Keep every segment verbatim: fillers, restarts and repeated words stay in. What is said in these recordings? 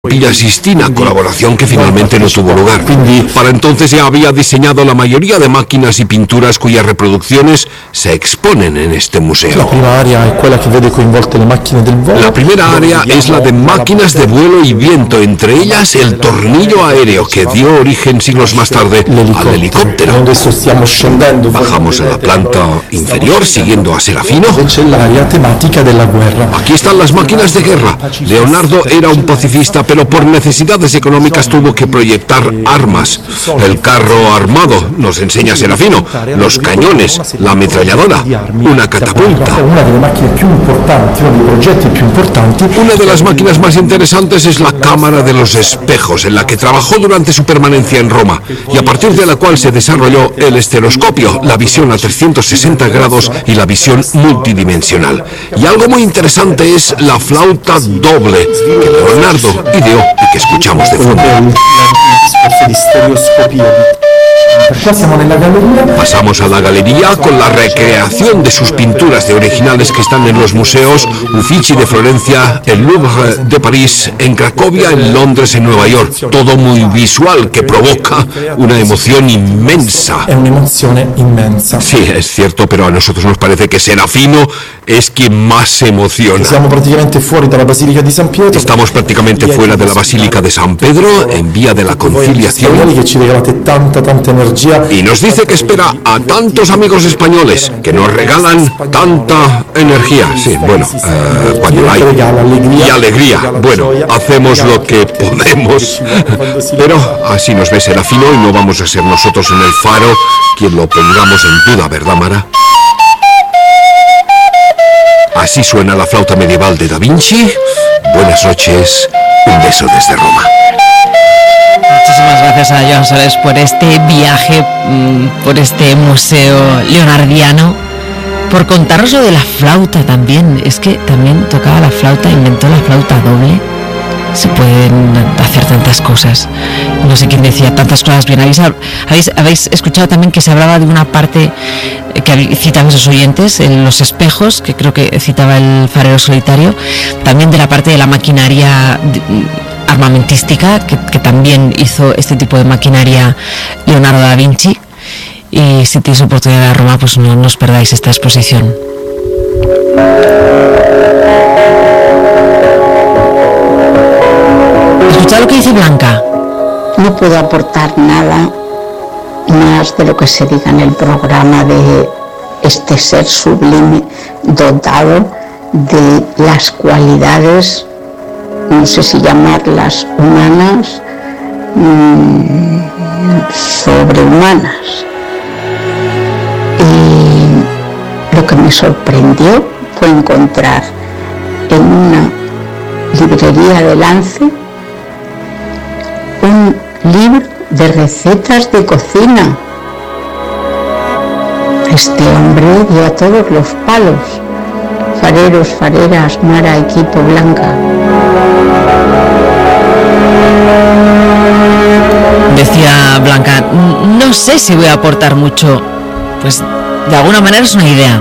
Villa Sistina, colaboración que finalmente no tuvo lugar. Para entonces ya había diseñado la mayoría de máquinas y pinturas cuyas reproducciones se exponen en este museo. La primera área es la de máquinas de vuelo y viento, entre ellas el tornillo aéreo que dio origen siglos más tarde al helicóptero. Bajamos a la planta inferior siguiendo a Serafino. Aquí están las máquinas de guerra. Leonardo era un pacifista, pero por necesidades económicas tuvo que proyectar armas. El carro armado, nos enseña Serafino, los cañones, la ametralladora, una catapulta. Una de las máquinas más interesantes es la cámara de los espejos, en la que trabajó durante su permanencia en Roma, y a partir de la cual se desarrolló el estereoscopio, la visión a trescientos sesenta grados y la visión multidimensional. Y algo muy interesante es la flauta doble, que Leonardo ideó y que escuchamos de fondo. Pasamos a la galería con la recreación de sus pinturas de originales que están en los museos Uffizi de Florencia, el Louvre de París, en Cracovia, en Londres, en Nueva York. Todo muy visual, que provoca una emoción inmensa. Sí, es cierto, pero a nosotros nos parece que Serafino es quien más se emociona. Estamos prácticamente fuera de la Basílica de San Pedro, en vía de la Conciliación. Y nos dice que espera a tantos amigos españoles que nos regalan tanta energía. Sí, bueno, uh, cuando hay y alegría. Bueno, hacemos lo que podemos. Pero así nos ve Serafino y no vamos a ser nosotros en el faro quien lo pongamos en duda, ¿verdad, Mara? Así suena la flauta medieval de Da Vinci. Buenas noches, un beso desde Roma. Muchísimas gracias a Joan Sales por este viaje, por este museo leonardiano, por contarnos lo de la flauta también. Es que también tocaba la flauta, inventó la flauta doble. Se pueden hacer tantas cosas. No sé quién decía tantas cosas bien. ¿Habéis, habéis, habéis escuchado también que se hablaba de una parte que citaban esos oyentes, en los espejos, que creo que citaba el farero solitario, también de la parte de la maquinaria armamentística, que, que también hizo este tipo de maquinaria Leonardo da Vinci. Y si tenéis oportunidad de ir a Roma, pues no, no os perdáis esta exposición. ¿Escuchad lo que dice Blanca? No puedo aportar nada más de lo que se diga en el programa de este ser sublime, dotado de las cualidades, no sé si llamarlas humanas, mmm, sobrehumanas. Y lo que me sorprendió fue encontrar en una librería de Lance un libro de recetas de cocina. Este hombre dio a todos los palos. Fareros, fareras, Mara, equipo, Blanca. Decía Blanca, no sé si voy a aportar mucho. Pues de alguna manera es una idea,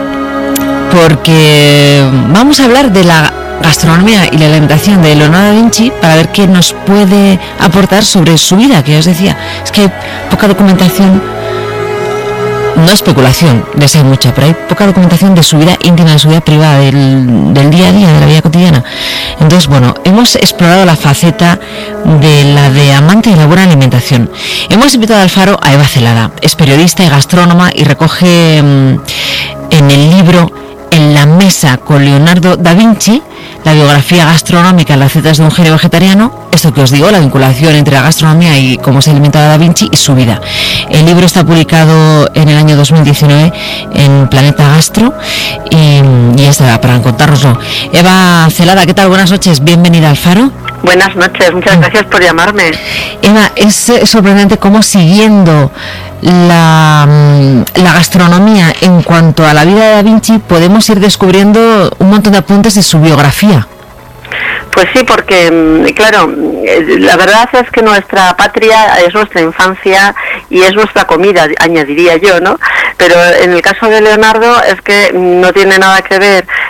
porque vamos a hablar de la gastronomía y la alimentación de Leonardo da Vinci para ver qué nos puede aportar sobre su vida, que os decía, es que hay poca documentación, no especulación, les hay mucha, pero hay poca documentación de su vida íntima, de su vida privada, del, del día a día, de la vida cotidiana. Entonces, bueno, hemos explorado la faceta de la de amante de la buena alimentación. Hemos invitado al faro a Eva Celada, es periodista y gastrónoma y recoge mmm, en el libro En la mesa con Leonardo da Vinci, la biografía gastronómica, las recetas de un genio vegetariano, esto que os digo, la vinculación entre la gastronomía y cómo se alimentaba Da Vinci y su vida. El libro está publicado en el año dos mil diecinueve en Planeta Gastro y, y está para contárnoslo. Eva Celada, ¿qué tal? Buenas noches, bienvenida al Faro. Buenas noches, muchas gracias por llamarme. Eva, es sorprendente cómo siguiendo la, la gastronomía en cuanto a la vida de Da Vinci podemos ir descubriendo un montón de apuntes de su biografía. Pues sí, porque, claro, la verdad es que nuestra patria es nuestra infancia y es nuestra comida, añadiría yo, ¿no? Pero en el caso de Leonardo es que no tiene nada que ver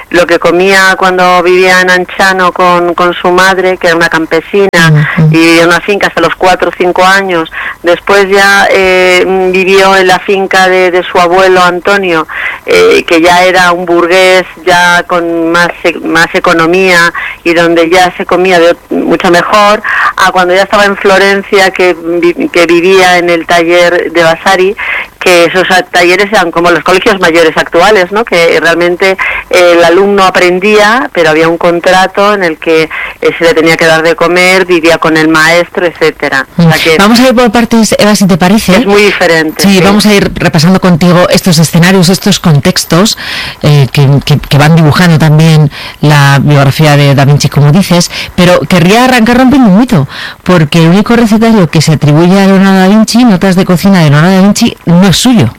lo que comía cuando vivía en Anchano con, con su madre, que era una campesina, uh-huh. y vivió en una finca hasta los cuatro o cinco años. Después ya eh, vivió en la finca de, de su abuelo Antonio, eh, que ya era un burgués, ya con más, más economía, y donde ya se comía de, mucho mejor, a cuando ya estaba en Florencia, que, que vivía en el taller de Vasari, que esos talleres eran como los colegios mayores actuales, ¿no? Que realmente eh, el alumno aprendía, pero había un contrato en el que eh, se le tenía que dar de comer, vivía con el maestro, etcétera. Mm. O sea que vamos a ir por partes, Eva, si te parece. Es muy diferente. Sí, sí, vamos a ir repasando contigo estos escenarios, estos contextos eh, que, que, que van dibujando también la biografía de Da Vinci, como dices, pero querría arrancar rompiendo un mito, porque el único recetario que se atribuye a Leonardo da Vinci, Notas de cocina de Leonardo da Vinci, no es suyo.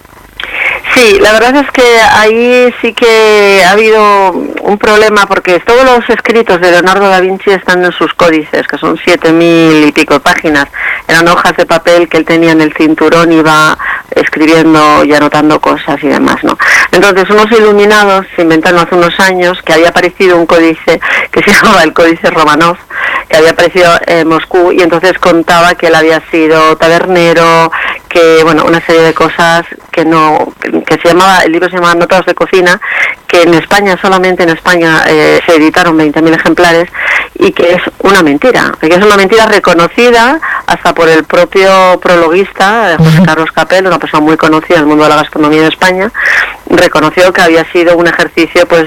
Sí, la verdad es que ahí sí que ha habido un problema, porque todos los escritos de Leonardo da Vinci están en sus códices, que son siete mil y pico páginas. Eran hojas de papel que él tenía en el cinturón y iba escribiendo y anotando cosas y demás, ¿no? Entonces unos iluminados se inventaron hace unos años que había aparecido un códice que se llamaba el Códice Romanov, que había aparecido en Moscú, y entonces contaba que él había sido tabernero, que, bueno, una serie de cosas que no, que se llamaba, el libro se llamaba Notas de cocina, que en España, solamente en España, eh, se editaron veinte mil ejemplares, y que es una mentira, que es una mentira reconocida hasta por el propio prologuista, José uh-huh. Carlos Capel, una persona muy conocida en el mundo de la gastronomía en España, reconoció que había sido un ejercicio, pues,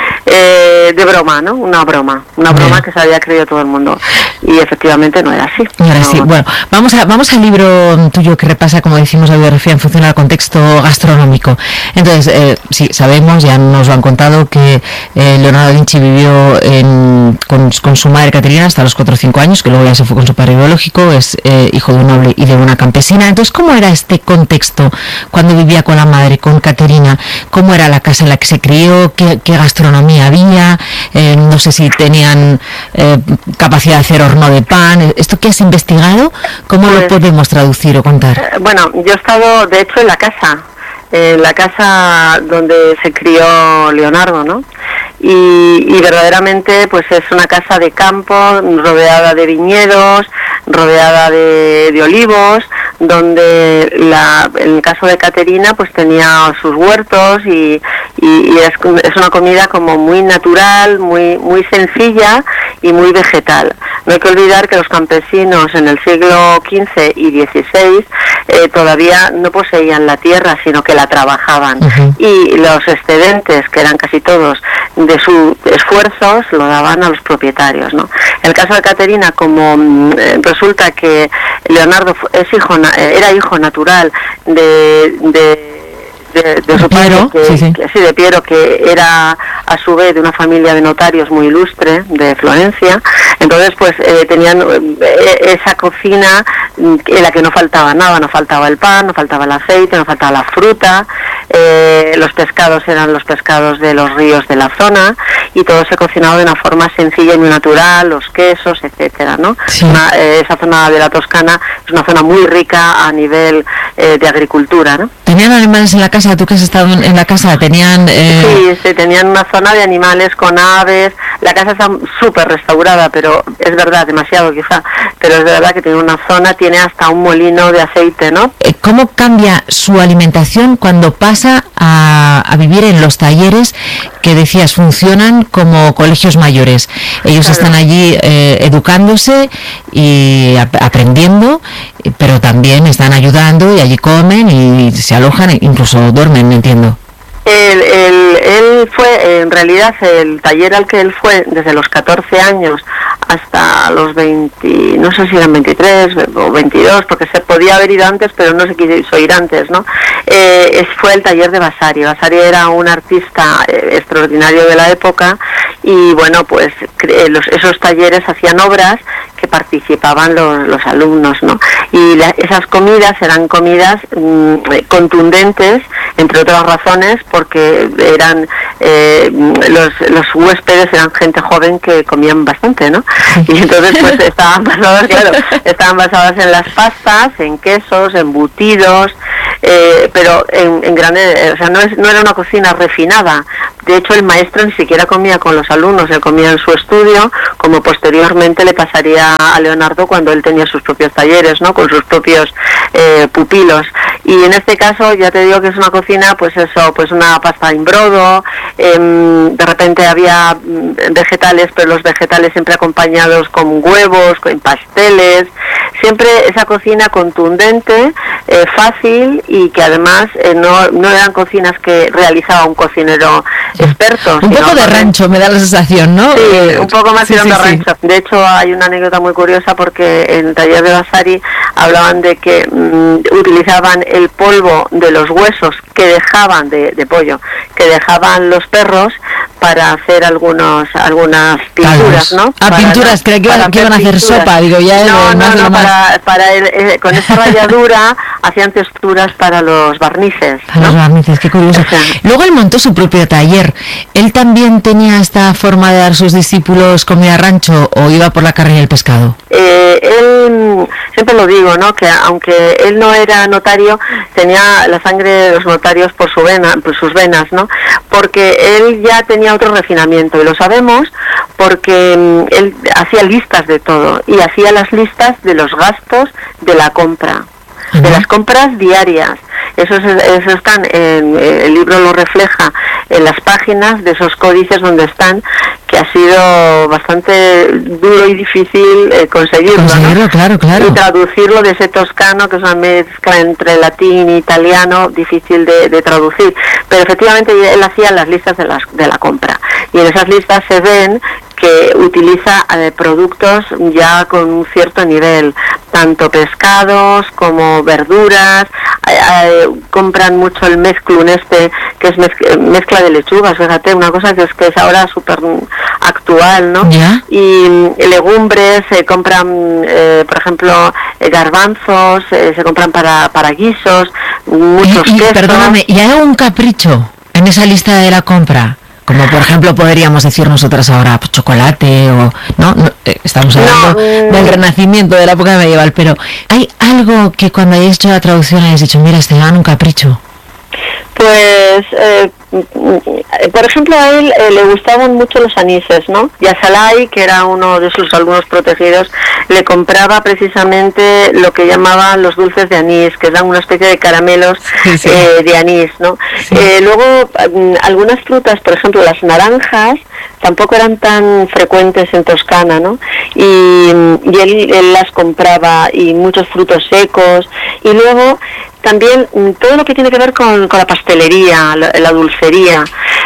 eh, de broma, ¿no? Una broma, una broma uh-huh. que se había creído todo el mundo, y efectivamente no era así. No era así. No. Bueno, vamos a vamos al libro tuyo que repasa, como decimos, la biografía en función al contexto gastronómico. Entonces, eh, sí, sabemos, ya nos lo han contado, que eh, Leonardo da Vinci vivió en, con, con su madre Caterina hasta los cuatro o cinco años, que luego ya se fue con su padre biológico, es eh, hijo de un noble y de una campesina. Entonces, ¿cómo era este contexto cuando vivía con la madre, con Caterina? ¿Cómo era la casa en la que se crió? ¿Qué, qué gastronomía había? Eh, no sé si tenían eh, capacidad de hacer horno de pan. ¿Esto que has investigado? ¿Cómo pues, lo podemos traducir o contar? Eh, bueno, yo he estado, de hecho, en la casa, en la casa donde se crió Leonardo, ¿no? Y, y verdaderamente pues es una casa de campo, rodeada de viñedos, rodeada de, de olivos, donde la, en el caso de Caterina pues tenía sus huertos, y, y, y es, es una comida como muy natural, muy, muy sencilla y muy vegetal. No hay que olvidar que los campesinos en el siglo quince y dieciséis eh, todavía no poseían la tierra, sino que la trabajaban, uh-huh. y los excedentes, que eran casi todos de sus esfuerzos, lo daban a los propietarios, ¿no? En el caso de Caterina, como eh, resulta que Leonardo es hijo, era hijo natural de, de De, de su padre, que, sí, sí. Que, sí, de Piero, que era a su vez de una familia de notarios muy ilustre de Florencia. Entonces pues eh, tenían eh, esa cocina en la que no faltaba nada, no faltaba el pan, no faltaba el aceite, no faltaba la fruta, eh, los pescados eran los pescados de los ríos de la zona, y todo se cocinaba de una forma sencilla y muy natural, los quesos, etcétera, ¿no? Sí. Una, eh, esa zona de la Toscana es una zona muy rica a nivel eh, de agricultura, ¿no? ¿Tenían animales en la casa? ¿Tú que has estado en la casa? ¿Tenían...? Eh... Sí, sí, tenían una zona de animales con aves. La casa está súper restaurada, pero es verdad, demasiado quizá, pero es verdad que tiene una zona, tiene hasta un molino de aceite, ¿no? ¿Cómo cambia su alimentación cuando pasa a, a vivir en los talleres que decías funcionan como colegios mayores? Ellos claro. están allí eh, educándose y ap- aprendiendo, pero también están ayudando, y allí comen y se alojan, incluso duermen, entiendo. Él, él, él fue, en realidad, el taller al que él fue desde los catorce años hasta los veinte, no sé si eran veintitrés o veintidós, porque se podía haber ido antes, pero no se quiso ir antes, ¿no? Eh, fue el taller de Vasari. Vasari era un artista eh, extraordinario de la época, y bueno, pues los, esos talleres hacían obras que participaban los, los alumnos, ¿no? Y la, esas comidas eran comidas mmm, contundentes, entre otras razones, porque eran eh, los, los huéspedes eran gente joven que comían bastante, ¿no? Y entonces pues estaban basadas, claro, estaban basadas en las pastas, en quesos, embutidos, eh, pero en, en grande, o sea, no, es, no era una cocina refinada. De hecho, el maestro ni siquiera comía con los alumnos, él comía en su estudio, como posteriormente le pasaría a Leonardo cuando él tenía sus propios talleres, ¿no? Con sus propios eh, pupilos. Y en este caso, ya te digo que es una cocina, pues eso, pues una pasta in brodo, eh, de repente había vegetales, pero los vegetales siempre acompañados con huevos, con pasteles, siempre esa cocina contundente, eh, fácil, y que además eh, no, no eran cocinas que realizaba un cocinero experto. Un poco de rancho, me da la sensación, ¿no? Sí, eh, un poco más sí, tirando sí, a rancho. Sí. De hecho, hay una anécdota muy curiosa porque en el taller de Vasari hablaban de que mmm, utilizaban el polvo de los huesos que dejaban de, de pollo, que dejaban los perros para hacer algunos algunas pinturas, ¿no? Ah, para, pinturas, creía que, iban, que iban a hacer pinturas. Sopa, digo, ya no, es no, más no, lo más... para, para el, eh, con esa ralladura hacían texturas para los barnices. Para ¿no? los barnices, qué curioso. O sea, luego él montó su propio taller. ¿Él también tenía esta forma de dar a sus discípulos comida rancho o iba por la carne y el pescado? Eh, él, siempre lo digo, ¿no? Que aunque él no era notario, tenía la sangre de los notarios por su vena, por sus venas, ¿no? Porque él ya tenía otro refinamiento, y lo sabemos porque um, él hacía listas de todo, y hacía las listas de los gastos de la compra, uh-huh. de las compras diarias. Eso, eso están, en, el libro lo refleja en las páginas de esos códices donde están, que ha sido bastante duro y difícil eh, conseguirlo, conseguirlo ¿no? claro, claro. Y traducirlo de ese toscano, que es una mezcla entre latín e italiano, difícil de, de traducir. Pero efectivamente él hacía las listas de, las, de la compra, y en esas listas se ven que utiliza eh, productos ya con un cierto nivel, tanto pescados como verduras, eh, eh, compran mucho el mezclun este, que es mezcla, mezcla de lechugas, fíjate, una cosa que es que es ahora súper actual, ¿no? ¿Ya? Y eh, legumbres, se eh, compran, eh, por ejemplo, eh, garbanzos, eh, se compran para, para guisos, muchos y, y, quesos. Perdóname, ¿y hay algún capricho en esa lista de la compra? Como por ejemplo podríamos decir nosotras ahora, pues, chocolate o... No, no eh, estamos hablando no, mm, del Renacimiento, de la época medieval, pero ¿hay algo que cuando hayáis hecho la traducción hayáis dicho, mira, este dan un capricho? Pues, eh, por ejemplo, a él eh, le gustaban mucho los anises, ¿no? Y a Salai, que era uno de sus alumnos protegidos, le compraba precisamente lo que llamaban los dulces de anís, que eran una especie de caramelos sí, sí. Eh, de anís, ¿no? Sí. Eh, luego, algunas frutas, por ejemplo, las naranjas, tampoco eran tan frecuentes en Toscana, ¿no? Y, y él, él las compraba, y muchos frutos secos, y luego también todo lo que tiene que ver con, con la pastelería, la, la dulcería.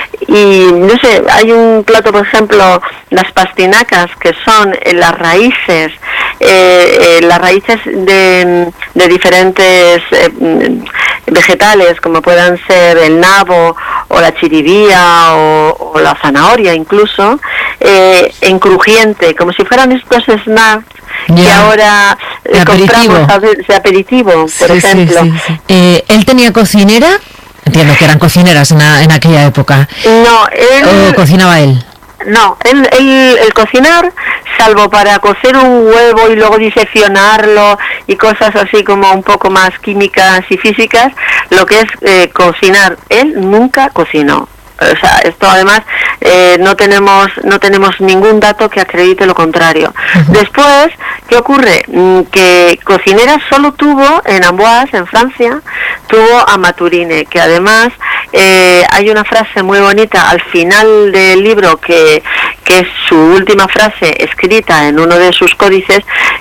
Y no sé, hay un plato, por ejemplo, las pastinacas, que son eh, las raíces, eh, eh, las raíces de, de diferentes eh, vegetales, como puedan ser el nabo, o la chiribía, o, o la zanahoria incluso, eh, en crujiente, como si fueran estos snacks que yeah. ahora eh, aperitivo. compramos de aperitivo, por sí, ejemplo. Sí, sí, sí. Eh, ¿Él tenía cocinera? Entiendo que eran cocineras en, a, en aquella época. No, él... ¿O cocinaba él? No, él, él, el cocinar, salvo para cocer un huevo y luego diseccionarlo y cosas así como un poco más químicas y físicas, lo que es eh, cocinar, él nunca cocinó. O sea, esto además eh, no tenemos no tenemos ningún dato que acredite lo contrario. Uh-huh. Después, ¿qué ocurre? Mm, que cocinera solo tuvo en Amboise, en Francia, tuvo a Maturine, que además eh, hay una frase muy bonita al final del libro que, que es su última frase escrita en uno de sus códices,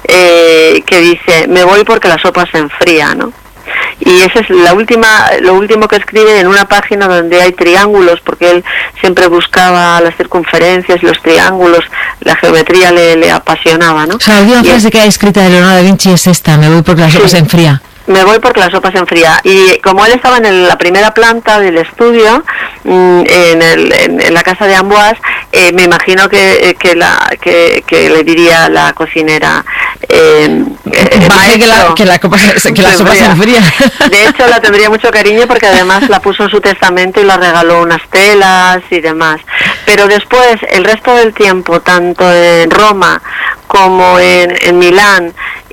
eh, que dice, me voy porque la sopa se enfría, ¿no? Y esa es la última, lo último que escribe en una página donde hay triángulos, porque él siempre buscaba las circunferencias, los triángulos, la geometría le, le apasionaba, ¿no? O sea, la última frase es, que hay escrita de Leonardo da Vinci es esta, me voy porque la sopa sí, se enfría. Me voy porque la sopa se enfría. Y como él estaba en el, la primera planta del estudio, mmm, en, el, en, en la casa de Amboise, eh, me imagino que, que, la, que, que le diría la cocinera, eh, eh, maestro, que la, que la, copa, que la sopa se enfría. De hecho, la tendría mucho cariño porque además la puso en su testamento y la regaló unas telas y demás. Pero después, el resto del tiempo, tanto en Roma como en, en Milán,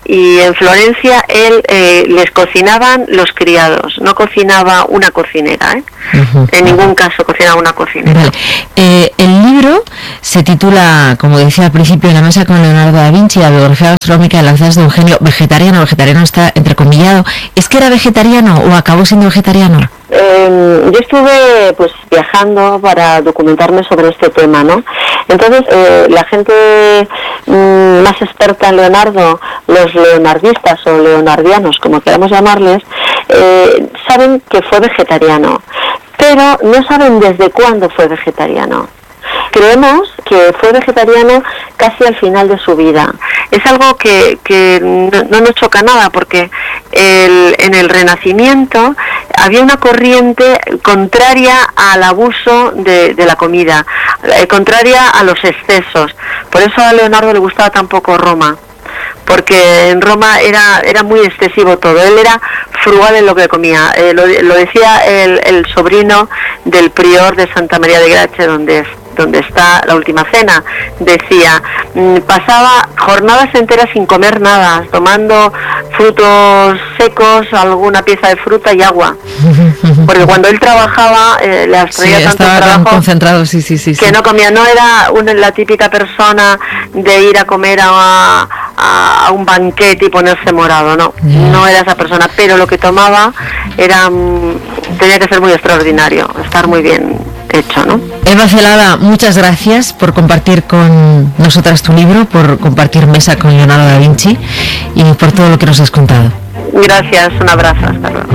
y en Florencia él eh, les cocinaban los criados, no cocinaba una cocinera, ¿eh? Uh-huh. En ningún caso cocinaba una cocinera. Vale. Eh, el libro se titula, como decía al principio, En la mesa con Leonardo da Vinci, la biografía gastronómica de Lanzas de Eugenio, vegetariano. Vegetariano está entrecomillado. ¿Es que era vegetariano o acabó siendo vegetariano? Eh, yo estuve pues viajando para documentarme sobre este tema, ¿no? Entonces eh, la gente mmm, más experta en Leonardo, los leonardistas o leonardianos, como queramos llamarles, eh, saben que fue vegetariano, pero no saben desde cuándo fue vegetariano. Creemos que fue vegetariano casi al final de su vida. Es algo que, que no, no nos choca nada, porque el, en el Renacimiento había una corriente contraria al abuso de, de la comida, eh, contraria a los excesos. Por eso a Leonardo le gustaba tan poco Roma, porque en Roma era era muy excesivo todo. Él era frugal en lo que comía. Eh, lo, lo decía el, el sobrino del prior de Santa María de Grace, donde es donde está la última cena. Decía, mmm, pasaba jornadas enteras sin comer nada, tomando frutos secos, alguna pieza de fruta y agua, porque cuando él trabajaba eh, le abstraía sí, tanto estaba trabajo tan concentrado, sí, sí, sí, que sí. no comía. No era una, la típica persona de ir a comer a, a, a un banquete y ponerse morado, no, yeah. no era esa persona, pero lo que tomaba era tenía que ser muy extraordinario, estar muy bien hecho, ¿no? Eva Celada, muchas gracias por compartir con nosotras tu libro, por compartir mesa con Leonardo da Vinci y por todo lo que nos has contado. Gracias, un abrazo, hasta luego.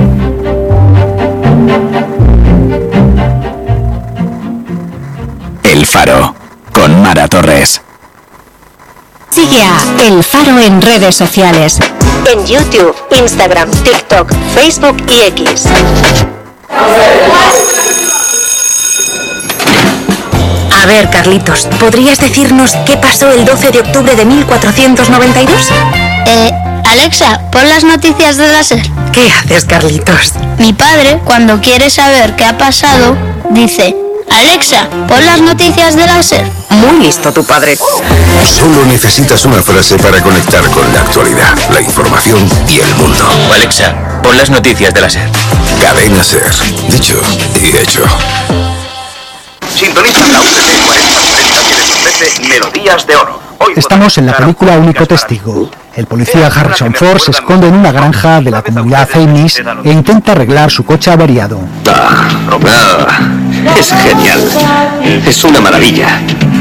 El Faro, con Mara Torres. Sigue a El Faro en redes sociales, en YouTube, Instagram, TikTok, Facebook y X. A ver, Carlitos, ¿podrías decirnos qué pasó el doce de octubre de mil cuatrocientos noventa y dos? Eh, Alexa, pon las noticias de la SER. ¿Qué haces, Carlitos? Mi padre, cuando quiere saber qué ha pasado, dice: Alexa, pon las noticias de la SER. Muy listo tu padre. Solo necesitas una frase para conectar con la actualidad, la información y el mundo. Alexa, pon las noticias de la SER. Cadena SER. Dicho y hecho. Sintonizan la U T C cuarenta cuarenta que les ofrece Melodías de Oro. Hoy estamos en la película Único Testigo. El policía Harrison Ford se esconde en una granja de la comunidad Amish e intenta arreglar su coche averiado. Ah, ah, es genial. Es una maravilla.